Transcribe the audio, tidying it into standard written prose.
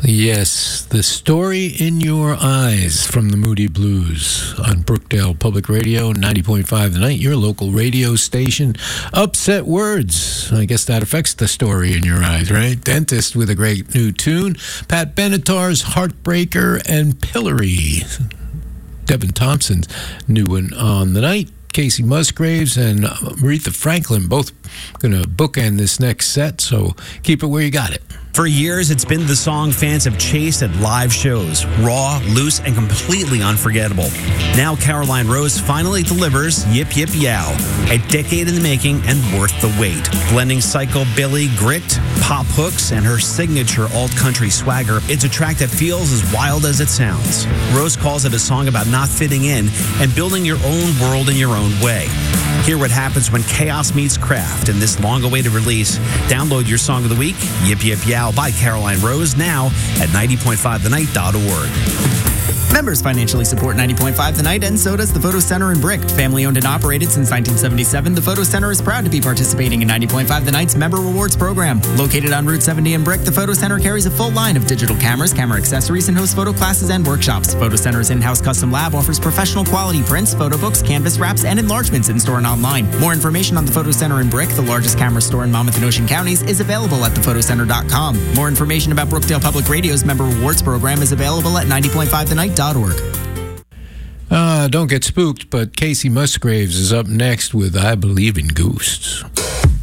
Yes, The Story in Your Eyes from the Moody Blues on Brookdale Public Radio, 90.5 The Night, your local radio station. Upset Words. I guess that affects the story in your eyes, right? Dentist with a great new tune. Pat Benatar's Heartbreaker and Pillory. Devin Thompson's new one on the night. Casey Musgraves and Aretha Franklin both going to bookend this next set, so keep it where you got it. For years, it's been the song fans have chased at live shows. Raw, loose, and completely unforgettable. Now Caroline Rose finally delivers Yip Yip Yow. A decade in the making and worth the wait. Blending psychobilly, grit, pop hooks, and her signature alt-country swagger, it's a track that feels as wild as it sounds. Rose calls it a song about not fitting in and building your own world in your own way. Hear what happens when chaos meets craft in this long-awaited release. Download your song of the week, Yip Yip Yow by Caroline Rose, now at 90.5thenight.org. Members financially support 90.5 The Night, and so does the Photo Center in Brick. Family owned and operated since 1977, the Photo Center is proud to be participating in 90.5 The Night's Member Rewards program. Located on Route 70 in Brick, the Photo Center carries a full line of digital cameras, camera accessories, and hosts photo classes and workshops. Photo Center's in-house custom lab offers professional quality prints, photo books, canvas wraps, and enlargements in-store and online. More information on the Photo Center in Brick, the largest camera store in Monmouth and Ocean counties, is available at thephotoCenter.com. More information about Brookdale Public Radio's Member Rewards program is available at 90.5thenight.org. Don't get spooked, but Casey Musgraves is up next with I Believe in Ghosts.